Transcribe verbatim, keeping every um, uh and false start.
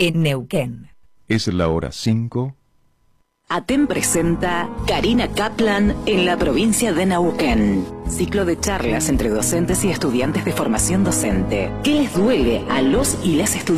en Neuquén. Es la hora cinco. ATEM presenta Karina Kaplan en la provincia de Neuquén. Ciclo de charlas entre docentes y estudiantes de formación docente. ¿Qué les duele a los y las estudiantes?